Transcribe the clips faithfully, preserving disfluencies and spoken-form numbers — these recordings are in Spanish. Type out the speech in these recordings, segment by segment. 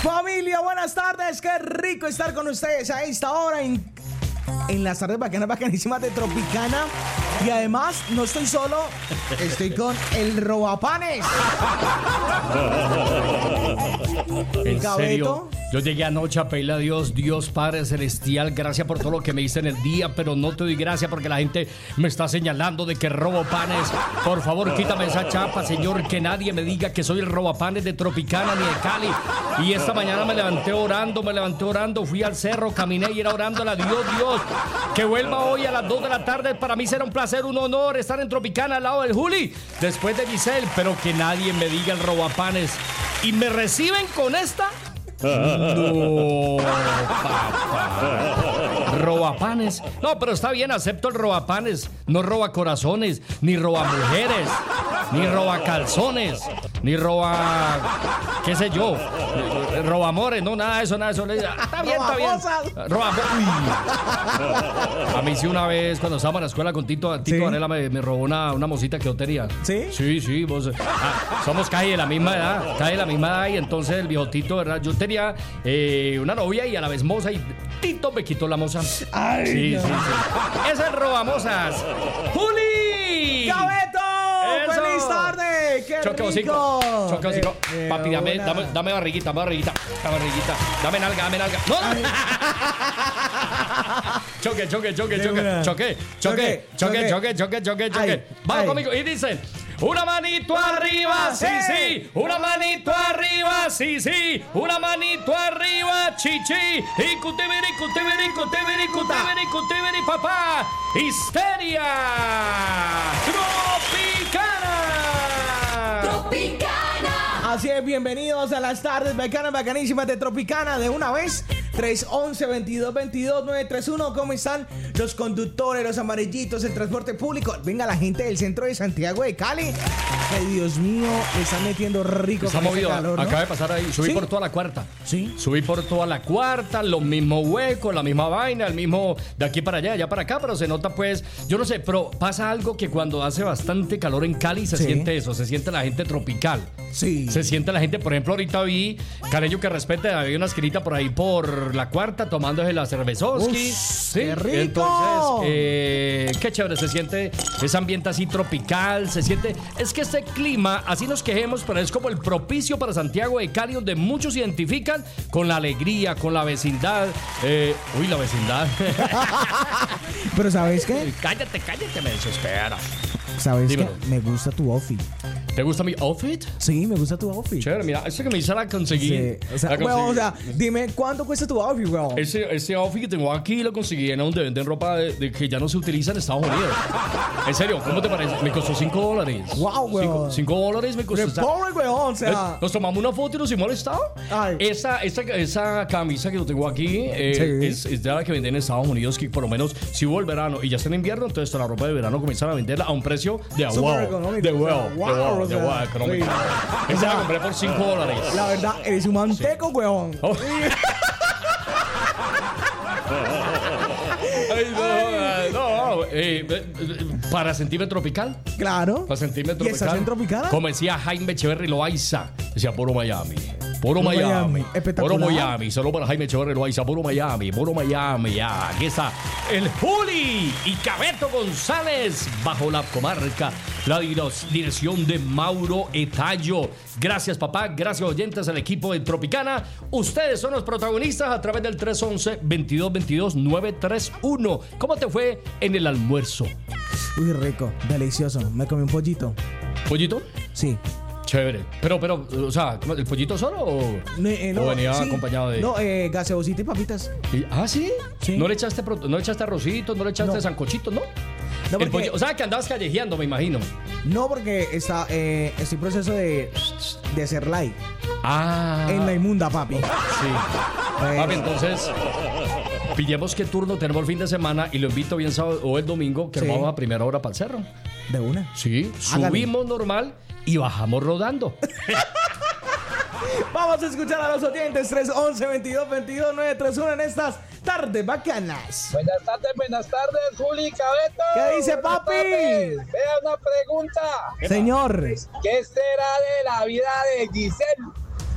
Familia, buenas tardes. Qué rico estar con ustedes a esta hora en, en las tardes bacanas, bacanísimas de Tropicana. Y además, no estoy solo, estoy con el Robapanes. ¿En serio? Yo llegué anoche a pedirle a Dios, Dios Padre Celestial, gracias por todo lo que me hice en el día, pero no te doy gracias porque la gente me está señalando de que robo panes. Por favor, quítame esa chapa, Señor, que nadie me diga que soy el robapanes de Tropicana ni de Cali. Y esta mañana me levanté orando, me levanté orando, fui al cerro, caminé y era orándole a Dios, Dios, que vuelva hoy a las dos de la tarde. Para mí será un placer, un honor estar en Tropicana al lado del Juli, después de Giselle, pero que nadie me diga el robapanes. Y me reciben con esta... No, papá. Robapanes. No, pero está bien, acepto el robapanes. No roba corazones, ni roba mujeres, ni roba calzones, ni roba, qué sé yo, roba amores, no, nada de eso, nada de eso. Está bien, está bien. Roba. Uy. A mí sí una vez, cuando estábamos en la escuela con Tito, Tito ¿Sí? Varela me, me robó una, una mosita que yo tenía. ¿Sí? Sí, sí, vos. Ah, somos casi de la misma edad, casi de la misma edad, y entonces el viejo Tito, ¿verdad? Yo tenía Eh, una novia y a la vez moza y Tito me quitó la moza. Ay, sí, no. sí, sí. Es el robamosas. ¡Juli! ¡Gabeto! Eso. ¡Feliz tarde! ¡Qué Choque rico! Choque hocico. Eh, eh, Papi, dame, dame, dame barriguita, dame barriguita, dame barriguita. Dame nalga, dame nalga. ¡No! Choque, choque, choque, choque, choque, choque, choque, choque, choque, choque, choque. Vamos conmigo y dicen... Una manito arriba, sí, sí. Una manito arriba, sí, sí. Una manito arriba, chichi. Y cutibiri, cutibiri, cutibiri, cutibiri, cutibiri, papá. Histeria. Tropicana. Tropicana. Así es, bienvenidos a las tardes bacanas, bacanísimas de Tropicana. De una vez, tres once, veintidós veintidós, nueve tres uno. ¿Cómo están los conductores, los amarillitos, el transporte público? Venga, la gente del centro de Santiago de Cali. Ay, Dios mío, le están metiendo rico. Está movido, calor, ¿no? Acaba de pasar ahí. Subí ¿Sí? por toda la cuarta. Sí. Subí por toda la cuarta, los mismos huecos, la misma vaina, el mismo de aquí para allá, allá para acá, pero se nota pues, yo no sé, pero pasa algo que cuando hace bastante calor en Cali se sí. siente eso, se siente la gente tropical. Sí. Se siente la gente, por ejemplo, ahorita vi caleño que respete, había una esquinita por ahí por la cuarta tomándose la cervezowski. Sí. ¡Qué rico! Entonces, eh, qué chévere, se siente ese ambiente así tropical, se siente, es que este clima, así nos quejemos, pero es como el propicio para Santiago de Cali, donde muchos se identifican con la alegría, con la vecindad. Eh, uy, la vecindad. Pero ¿sabes qué? Cállate, cállate, me desespera. ¿Sabes Dímelo. qué? Me gusta tu outfit. ¿Te gusta mi outfit? Sí, me gusta tu outfit. Chévere, mira, ese que me hice la conseguí. Sí. O sea, bueno, o sea, dime, ¿cuánto cuesta tu outfit, bro? Ese, ese outfit que tengo aquí lo conseguí en donde venden ropa de, de que ya no se utiliza en Estados Unidos. En serio, ¿cómo te parece? Me costó cinco dólares. Wow, weón. cinco dólares me costó. ¡Qué pobre, weón! O sea... Nos tomamos una foto y nos hemos molestado. Ay. Esa, esa, esa camisa que yo tengo aquí eh, sí. es, es de la que venden en Estados Unidos, que por lo menos si hubo el verano y ya está en invierno, entonces toda la ropa de verano comienzan a venderla a un precio de wow. De wow. De wow. De wow. Económico. Sí. Esa la compré por cinco dólares. La verdad, eres un manteco, sí. weón. Oh. Ay, no, no, eh, eh, para sentirme tropical. Claro. Para sentirme tropical. ¿Y estás en Tropicana? Como decía Jaime Echeverry Loaiza, decía puro Miami. Puro Miami. Miami. Espectacular. Puro Miami. Solo para Jaime Echeverry Loaiza. Puro Miami. Puro Miami. Ya. Aquí está el Juli y Gabeto González bajo la comarca. La dirección de Mauro Etayo. Gracias, papá. Gracias, oyentes, al equipo de Tropicana. Ustedes son los protagonistas a través del tres once, veintidós veintidós, nueve tres uno. ¿Cómo te fue en el almuerzo? Uy, rico. Delicioso. Me comí un pollito. ¿Pollito? Sí. Chévere. Pero, pero, o sea, ¿el pollito solo o, ne, eh, no, o venía sí. acompañado de...? No, eh, gaseosita y papitas. ¿Y, ah, ¿sí? Sí. ¿No le echaste, no le echaste arrocito, no le echaste no. sancochito, no? No, porque, pollo, o sea, que andabas callejeando, me imagino. No, porque está, eh, estoy en proceso de, de hacer live. Ah. En la inmunda, papi. Sí. Pues, papi, entonces, pillemos qué turno tenemos el fin de semana y lo invito bien sábado o el domingo, que sí. vamos a primera hora para el cerro. ¿De una? Sí, Hágale. Subimos normal y bajamos rodando. Vamos a escuchar a los oyentes. Tres once, veintidós veintidós, nueve tres uno en estas tardes bacanas. Buenas tardes, buenas tardes, Juli, Gabeto. ¿Qué dice, papi? Vea una pregunta. Señor. ¿Qué será de la vida de Giselle?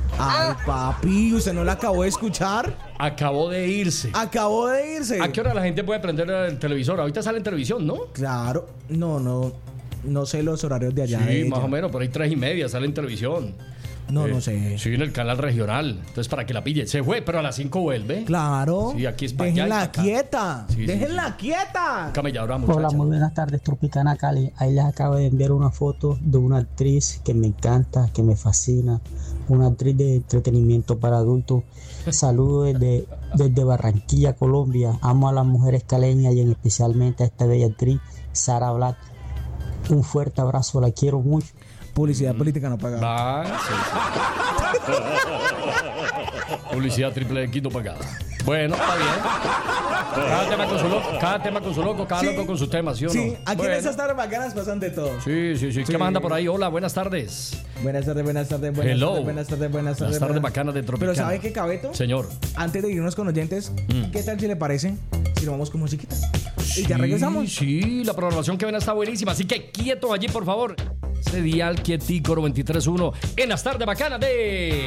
Ay, papi, ¿usted no la acabó de escuchar? Acabó de irse. Acabó de irse. ¿A qué hora la gente puede prender el televisor? Ahorita sale en televisión, ¿no? Claro. No, no. No sé los horarios de allá. Sí, de más ella. o menos, por ahí tres y media sale en televisión. No, Eh, no sé. Sí, en el canal regional. Entonces, para que la pille. Se fue, pero a las cinco vuelve. Claro. Sí, aquí es para allá y Déjenla para acá. quieta. Sí, sí, Déjenla quieta. Camelladora, muchacha. Hola, muy buenas tardes, Tropicana Cali. Ahí les acabo de enviar una foto de una actriz que me encanta, que me fascina. Una actriz de entretenimiento para adultos. Saludos desde, desde Barranquilla, Colombia. Amo a las mujeres caleñas y en especialmente a esta bella actriz, Sara Black. Un fuerte abrazo, la quiero mucho. Publicidad política no pagada. Ah, sí, sí. Publicidad triple X no pagada. Bueno, está bien. Cada tema con su loco, cada tema con su loco, cada Sí. loco con sus temas, ¿sí o no? Sí, aquí Bueno. en esas tardes bacanas pasan de todo. Sí, sí, sí. Sí. ¿Qué más anda por ahí? Hola, buenas tardes. Buenas tardes, buenas tardes, buenas Hello. tardes, buenas tardes, buenas tardes. Las tardes buenas- bacanas de Tropicana. Pero ¿sabe qué, Cabeto? Señor. Antes de irnos con oyentes, Mm. ¿qué tal si le parece si nos vamos con musiquita? Y ya Sí, regresamos. Sí, la programación que ven está buenísima. Así que quieto allí, por favor. Ese dial quietico veintitrés uno en las tardes bacanas de...